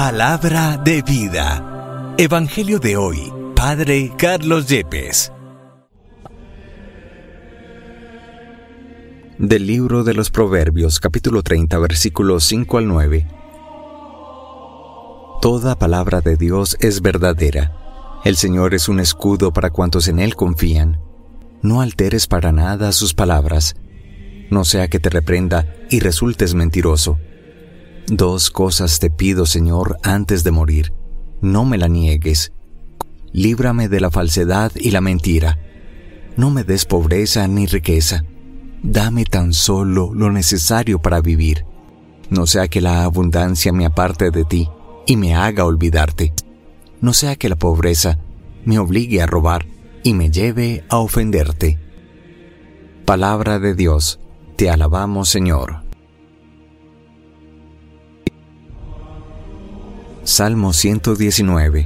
Palabra de vida. Evangelio de hoy. Padre Carlos Yepes. Del libro de los Proverbios, capítulo 30, versículos 5 al 9. Toda palabra de Dios es verdadera. El Señor es un escudo para cuantos en Él confían. No alteres para nada sus palabras, no sea que te reprenda y resultes mentiroso. 2 cosas te pido, Señor, antes de morir. No me la niegues. Líbrame de la falsedad y la mentira. No me des pobreza ni riqueza. Dame tan solo lo necesario para vivir. No sea que la abundancia me aparte de ti y me haga olvidarte. No sea que la pobreza me obligue a robar y me lleve a ofenderte. Palabra de Dios. Te alabamos, Señor. Salmo 119.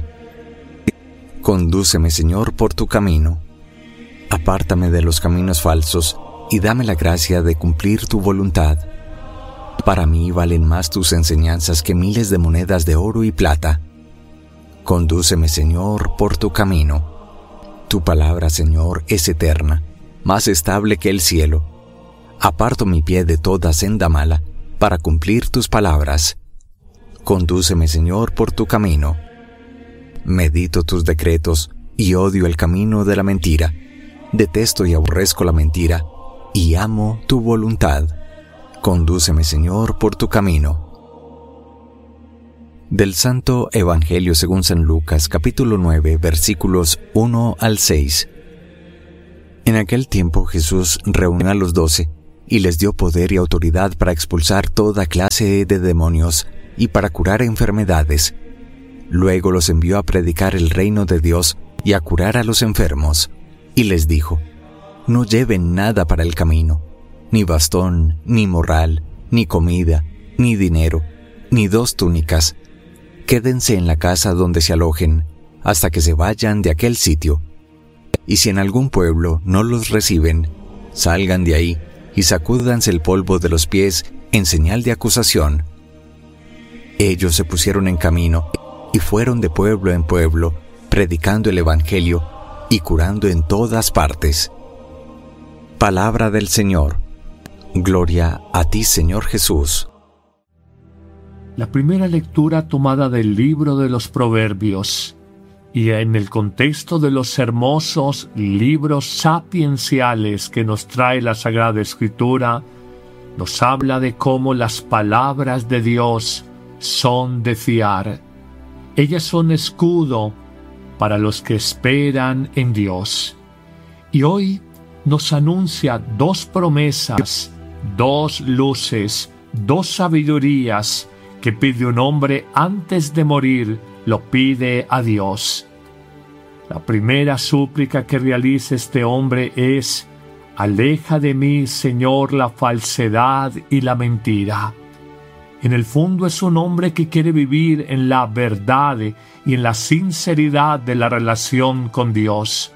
Condúceme, Señor, por tu camino. Apártame de los caminos falsos y dame la gracia de cumplir tu voluntad. Para mí valen más tus enseñanzas que miles de monedas de oro y plata. Condúceme, Señor, por tu camino. Tu palabra, Señor, es eterna, más estable que el cielo. Aparto mi pie de toda senda mala para cumplir tus palabras. Condúceme, Señor, por tu camino. Medito tus decretos y odio el camino de la mentira. Detesto y aborrezco la mentira y amo tu voluntad. Condúceme, Señor, por tu camino. Del Santo Evangelio según San Lucas, capítulo 9, versículos 1 al 6. En aquel tiempo Jesús reunió a los 12 y les dio poder y autoridad para expulsar toda clase de demonios y para curar enfermedades. Luego los envió a predicar el reino de Dios y a curar a los enfermos. Y les dijo: no lleven nada para el camino, ni bastón, ni morral, ni comida, ni dinero, ni 2 túnicas. Quédense en la casa donde se alojen, hasta que se vayan de aquel sitio. Y si en algún pueblo no los reciben, salgan de ahí y sacúdanse el polvo de los pies en señal de acusación. Ellos se pusieron en camino y fueron de pueblo en pueblo, predicando el Evangelio y curando en todas partes. Palabra del Señor. Gloria a ti, Señor Jesús. La primera lectura tomada del libro de los Proverbios y en el contexto de los hermosos libros sapienciales que nos trae la Sagrada Escritura, nos habla de cómo las palabras de Dios son de fiar. Ellas son escudo para los que esperan en Dios. Y hoy nos anuncia 2 promesas, 2 luces, 2 sabidurías que pide un hombre antes de morir, lo pide a Dios. La primera súplica que realiza este hombre es: aleja de mí, Señor, la falsedad y la mentira. En el fondo es un hombre que quiere vivir en la verdad y en la sinceridad de la relación con Dios.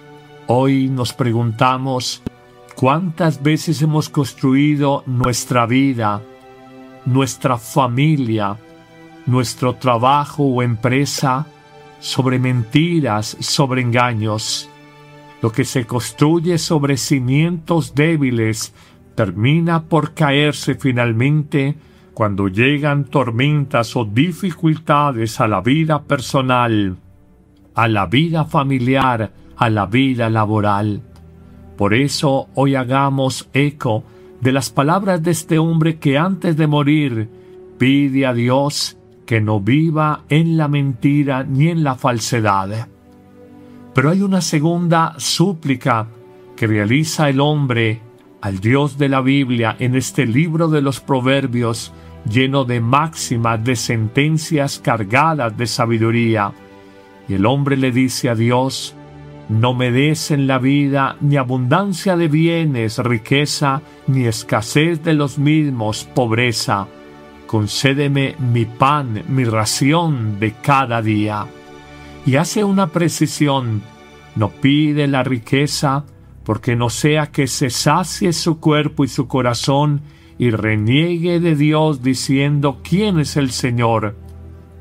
Hoy nos preguntamos, ¿cuántas veces hemos construido nuestra vida, nuestra familia, nuestro trabajo o empresa sobre mentiras, sobre engaños? Lo que se construye sobre cimientos débiles termina por caerse finalmente cuando llegan tormentas o dificultades a la vida personal, a la vida familiar, a la vida laboral. Por eso hoy hagamos eco de las palabras de este hombre que antes de morir pide a Dios que no viva en la mentira ni en la falsedad. Pero hay una segunda súplica que realiza el hombre al Dios de la Biblia en este libro de los Proverbios, lleno de máximas, de sentencias cargadas de sabiduría. Y el hombre le dice a Dios: no me des en la vida ni abundancia de bienes, riqueza, ni escasez de los mismos, pobreza. Concédeme mi pan, mi ración de cada día. Y hace una precisión: no pide la riqueza, porque no sea que se sacie su cuerpo y su corazón y reniegue de Dios diciendo: ¿quién es el Señor?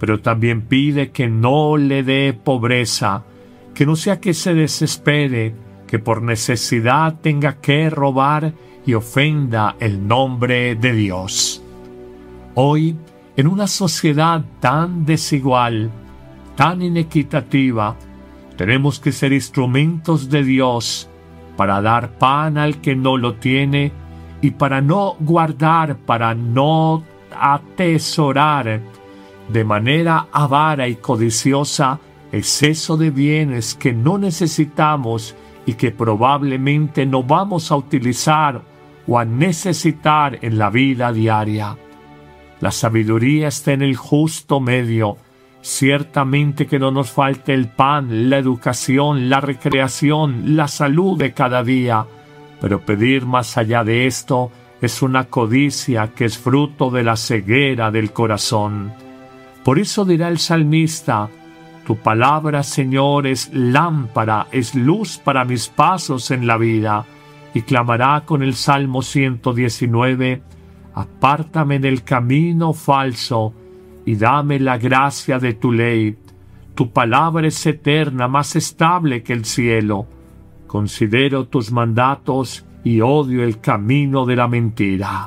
pero también pide que no le dé pobreza, que no sea que se desespere, que por necesidad tenga que robar y ofenda el nombre de Dios. Hoy, en una sociedad tan desigual, tan inequitativa, tenemos que ser instrumentos de Dios para dar pan al que no lo tiene y para no guardar, para no atesorar de manera avara y codiciosa exceso de bienes que no necesitamos y que probablemente no vamos a utilizar o a necesitar en la vida diaria. La sabiduría está en el justo medio. Ciertamente que no nos falte el pan, la educación, la recreación, la salud de cada día, pero pedir más allá de esto es una codicia que es fruto de la ceguera del corazón. Por eso dirá el salmista: tu palabra, Señor, es lámpara, es luz para mis pasos en la vida. Y clamará con el Salmo 119, apártame del camino falso y dame la gracia de tu ley. Tu palabra es eterna, más estable que el cielo. Considero tus mandatos y odio el camino de la mentira.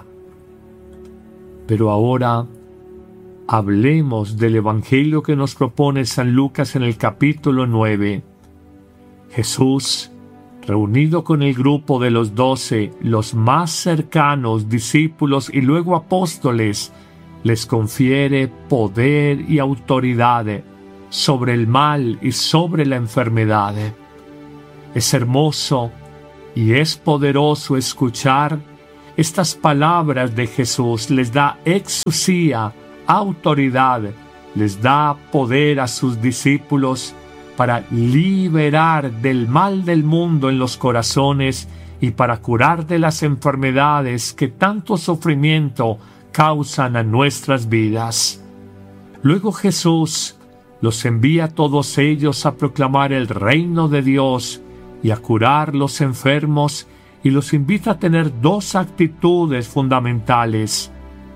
Pero ahora hablemos del Evangelio que nos propone San Lucas en el capítulo 9. Jesús, reunido con el grupo de los 12, los más cercanos discípulos y luego apóstoles, les confiere poder y autoridad sobre el mal y sobre la enfermedad. Es hermoso y es poderoso escuchar estas palabras de Jesús. Les da exusía, autoridad, les da poder a sus discípulos para liberar del mal del mundo en los corazones y para curar de las enfermedades que tanto sufrimiento causan a nuestras vidas. Luego Jesús los envía a todos ellos a proclamar el reino de Dios y a curar los enfermos, y los invita a tener dos actitudes fundamentales: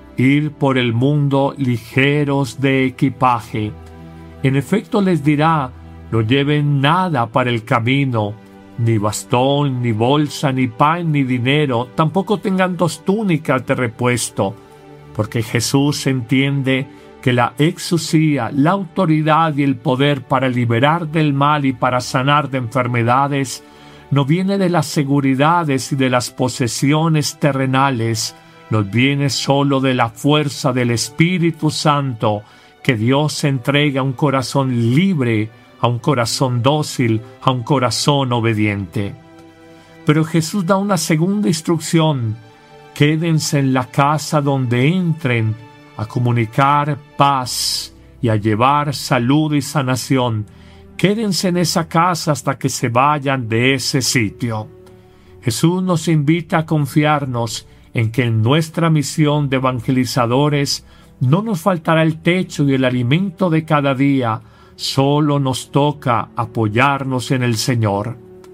ir por el mundo ligeros de equipaje. En efecto les dirá: no lleven nada para el camino, ni bastón, ni bolsa, ni pan, ni dinero, tampoco tengan 2 túnicas de repuesto, porque Jesús entiende que la exusía, la autoridad y el poder para liberar del mal y para sanar de enfermedades no viene de las seguridades y de las posesiones terrenales, nos viene solo de la fuerza del Espíritu Santo que Dios entrega a un corazón libre, a un corazón dócil, a un corazón obediente. Pero Jesús da una segunda instrucción: quédense en la casa donde entren a comunicar paz y a llevar salud y sanación. Quédense en esa casa hasta que se vayan de ese sitio. Jesús nos invita a confiarnos en que en nuestra misión de evangelizadores no nos faltará el techo y el alimento de cada día, solo nos toca apoyarnos en el Señor.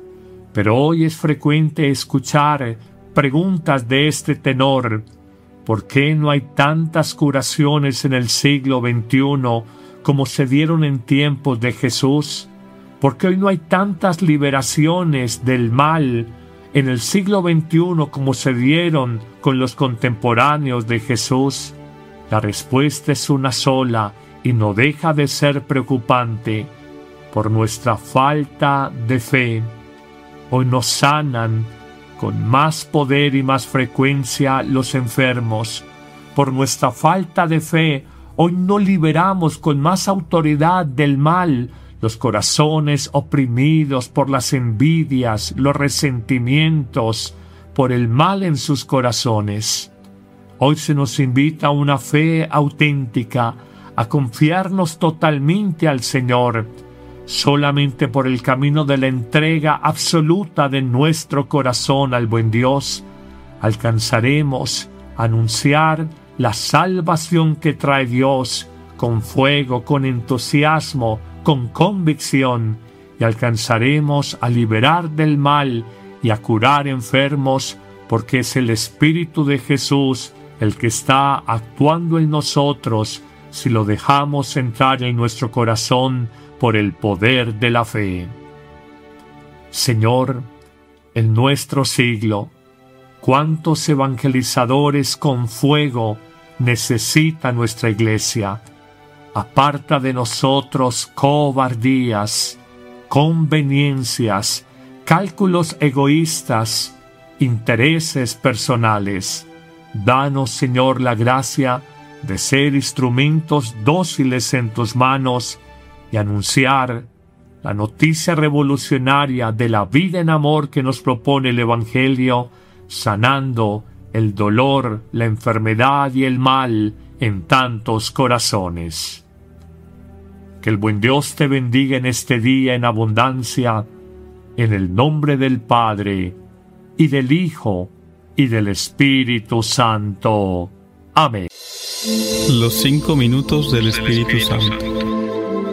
Pero hoy es frecuente escuchar preguntas de este tenor: ¿por qué no hay tantas curaciones en el siglo XXI como se dieron en tiempos de Jesús? ¿Por qué hoy no hay tantas liberaciones del mal en el siglo XXI como se dieron con los contemporáneos de Jesús? La respuesta es una sola y no deja de ser preocupante: por nuestra falta de fe. Hoy nos sanan con más poder y más frecuencia los enfermos. Por nuestra falta de fe, hoy no liberamos con más autoridad del mal los corazones oprimidos por las envidias, los resentimientos, por el mal en sus corazones. Hoy se nos invita a una fe auténtica, a confiarnos totalmente al Señor. Solamente por el camino de la entrega absoluta de nuestro corazón al buen Dios, alcanzaremos a anunciar la salvación que trae Dios con fuego, con entusiasmo, con convicción, y alcanzaremos a liberar del mal y a curar enfermos, porque es el Espíritu de Jesús el que está actuando en nosotros, si lo dejamos entrar en nuestro corazón por el poder de la fe. Señor, en nuestro siglo, ¿cuántos evangelizadores con fuego necesita nuestra iglesia? Aparta de nosotros cobardías, conveniencias, cálculos egoístas, intereses personales. Danos, Señor, la gracia de ser instrumentos dóciles en tus manos y anunciar la noticia revolucionaria de la vida en amor que nos propone el Evangelio, sanando el dolor, la enfermedad y el mal en tantos corazones. Que el buen Dios te bendiga en este día en abundancia, en el nombre del Padre, y del Hijo, y del Espíritu Santo. Amén. Los 5 minutos del Espíritu Santo.